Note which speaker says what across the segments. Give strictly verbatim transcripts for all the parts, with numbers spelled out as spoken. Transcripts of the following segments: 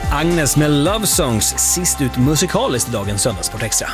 Speaker 1: Agnes med Love Songs, sist ut musikaliskt i dagens Söndagssport Extra.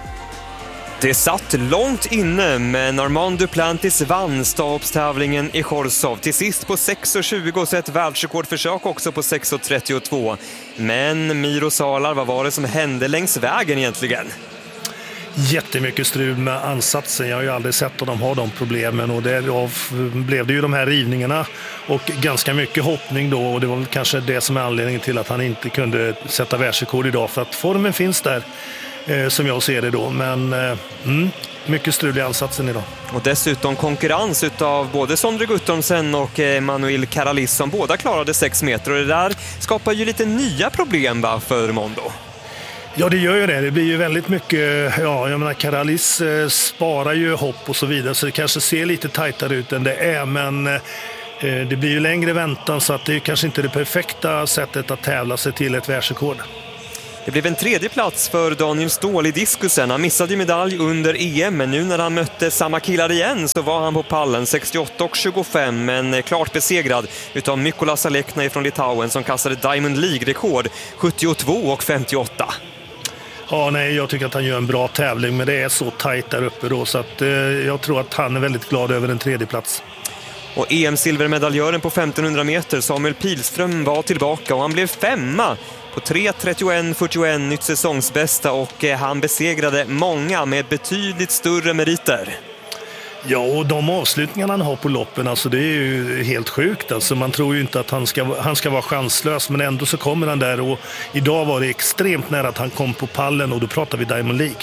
Speaker 2: Det satt långt inne, men Armand Duplantis vann stavstävlingen i Chorzów. Till sist på sex tjugo och ett världsrekordförsök också på sex trettiotvå. Men Miro Salar, vad var det som hände längs vägen egentligen?
Speaker 3: Jättemycket strul med ansatsen. Jag har ju aldrig sett att de har de problemen, och därav blev det ju de här rivningarna och ganska mycket hoppning då, och det var väl kanske det som är anledningen till att han inte kunde sätta världsrekord idag, för att formen finns där eh, som jag ser det då, men eh, mm, mycket strul i ansatsen idag.
Speaker 2: Och dessutom konkurrens utav både Sondre Guttormsen och Manuel Karalis som båda klarade sex meter, och det där skapar ju lite nya problem va, för Mondo.
Speaker 3: Ja, det gör ju det. Det blir ju väldigt mycket, ja, jag menar Karalis eh, sparar ju hopp och så vidare, så det kanske ser lite tajtare ut än det är, men eh, det blir ju längre väntan, så att det är kanske inte det perfekta sättet att tävla sig till ett världsrekord.
Speaker 2: Det blev en tredje plats för Daniel Ståhl i diskusen. Han missade ju medalj under E M, men nu när han mötte samma killar igen så var han på pallen sextioåtta och tjugofem, men klart besegrad utav Mykolas Alekna från Litauen som kastade Diamond League-rekord sjuttiotvå och femtioåtta.
Speaker 3: Ja, nej, jag tycker att han gör en bra tävling, men det är så tajt där uppe då, så att, eh, jag tror att han är väldigt glad över en tredje plats.
Speaker 2: Och E M-silvermedaljören på femtonhundra meter, Samuel Pilström, var tillbaka och han blev femma på tre trettioett fyrtioett, nytt säsongsbästa, och han besegrade många med betydligt större meriter.
Speaker 3: Ja, och de avslutningarna han har på loppen, alltså det är ju helt sjukt. Alltså man tror ju inte att han ska, han ska vara chanslös, men ändå så kommer han där, och idag var det extremt nära att han kom på pallen, och då pratar vi Diamond League.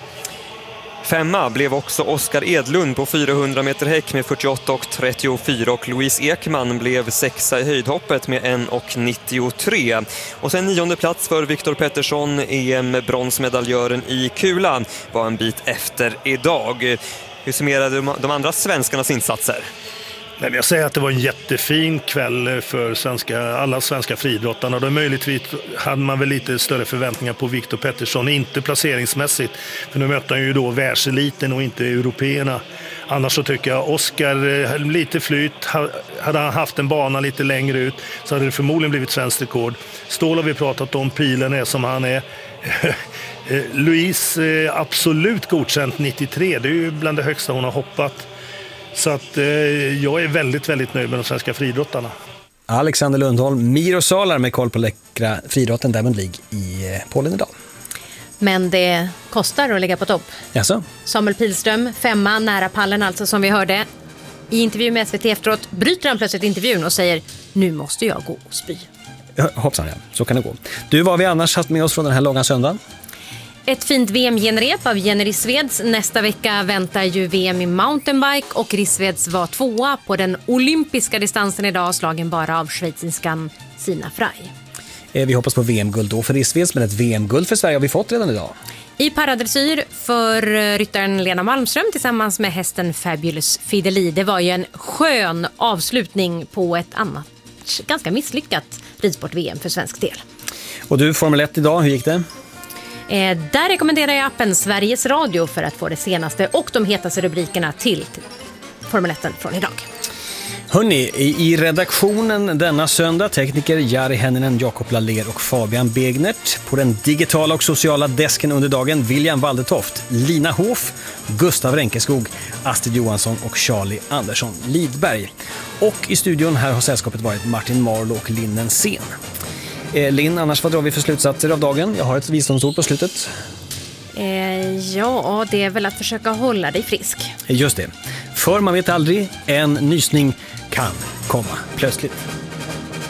Speaker 2: Femma blev också Oskar Edlund på fyrahundra meter häck med fyrtioåtta och trettiofyra, och Louise Ekman blev sexa i höjdhoppet med en och nittiotre. Och sen nionde plats för Viktor Pettersson, E M-bronsmedaljören i kula, var en bit efter idag. Hur summerade de andra svenskarnas insatser?
Speaker 3: Men jag säger att det var en jättefin kväll för svenska, alla svenska friidrottarna. Då möjligtvis hade man väl lite större förväntningar på Viktor Pettersson, inte placeringsmässigt. För nu mötte han ju då världseliten och inte européerna. Annars så tycker jag Oskar, lite flyt, hade han haft en bana lite längre ut så hade det förmodligen blivit svensk rekord. Ståhl har vi pratat om, pilen är som han är. Louise absolut godkänt nittiotre, det är ju bland det högsta hon har hoppat. Så att eh, jag är väldigt, väldigt nöjd med de svenska friidrottarna.
Speaker 1: Alexander Lundholm, Miro Salar med koll på läckra friidrotten Diamond League i Polen idag.
Speaker 4: Men det kostar att ligga på topp.
Speaker 1: Jaså?
Speaker 4: Samuel Pilström, femma, nära pallen alltså, som vi hörde. I intervju med S V T efteråt bryter han plötsligt intervjun och säger: nu måste jag gå och spy.
Speaker 1: Ja, hoppsan, ja. Så kan det gå. Du, vad har vi annars haft med oss från den här långa söndagen?
Speaker 4: Ett fint V M-genrep av Jenny Rissveds. Nästa vecka väntar ju V M i mountainbike, och Rissveds var tvåa på den olympiska distansen idag, slagen bara av schweizinskan Sina Frey.
Speaker 1: Vi hoppas på V M-guld då för Rissveds, men ett V M-guld för Sverige har vi fått redan idag.
Speaker 4: I paradressyr för ryttaren Lena Malmström tillsammans med hästen Fabulous Fideli. Det var ju en skön avslutning på ett annat ganska misslyckat ridsport-V M för svensk del.
Speaker 1: Och du, Formel ett idag, hur gick det?
Speaker 4: Eh, där rekommenderar jag appen Sveriges Radio för att få det senaste och de hetaste rubrikerna till Formel ett från idag.
Speaker 1: Hörrni, i redaktionen denna söndag tekniker Jari Henninen, Jakob Laller och Fabian Begnert. På den digitala och sociala desken under dagen William Waldetoft, Lina Hof, Gustav Renkeskog, Astrid Johansson och Charlie Andersson Lidberg. Och i studion här har sällskapet varit Martin Marlo och Linnen Sen. Eh, Linn, annars vad drar vi för slutsatser av dagen? Jag har ett visdomsord på slutet.
Speaker 4: Eh, ja, det är väl att försöka hålla dig frisk.
Speaker 1: Just det. För man vet aldrig, en nysning kan komma plötsligt.